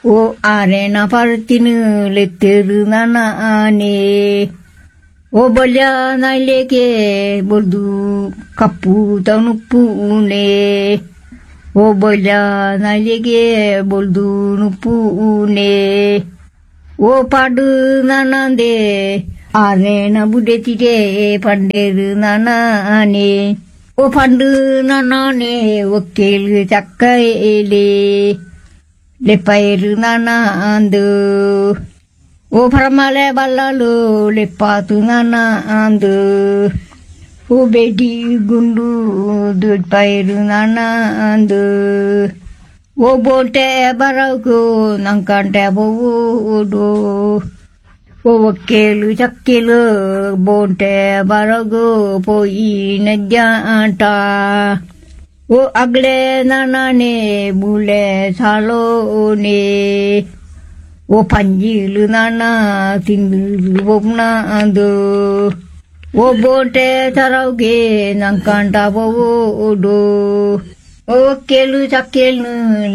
ಓ ಆರೆನ ಪಾರ್ತಿನು ಲೆತ್ತೆರು ನಾನೇ ಓ ಬಲ್ಯ ನೈಲೇಕೆ ಬೊಲ್ದು ಕಪ್ಪು ತನುಪ್ಪುನೆ ಓ ಬಲ್ಯ ನೈಲೇಗೆ ಬೊಲ್ದು ನುಪ್ಪುನೆ ಓ ಪಾಡು ನಾನಂದೆ ಆರೆನ ಬುಡೆತಿದೆ ಪಂಡೇರು ನಾನೇ ಓ ಪಂಡು ನಾನೇ ಒಕ್ಕೇಲು ಚಕ್ಕೈಲೆ ಲೆಪ್ಪೈರು ನಾನಂದು ಓ ಪರಮಲೆ ಬಲ್ಲಲು ಲೆಪ್ಪಾತು ನಾನಂದು ಓ ಬೇಟಿ ಗುಂಡು ದುಡ್ಪೈರು ನಾನಂದು ಓ ಬೋಟೆ ಬರಕು ನಂಕಂಟೆ ಬೋಡು ಓ ಒಕ್ಕೇಲು ಚಕ್ಕೇಲು ಬೋಟೆ ಬರಗು ಪೋಯಿ ನದ್ಯಾಂಟ ಓ ಅಗ್ಲೆ ನಾನೇ ಬುಳೆ ಸಾಲೋನೆ ಓ ಪಂಜಿಲು ನಾನ ತಿಂಗಳು ಒಬ್ನದು ಓ ಬೋಟೆ ತರವ್ಗೆ ನಂಕಂಟ ಬೋಡು ಓ ಒಕ್ಕೇಲು ಚಕ್ಕೇಲು